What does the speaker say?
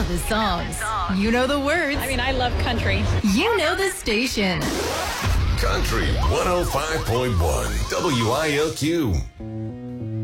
the songs. You know the words. I mean, I love country. You know the station. Country 105.1 WILQ.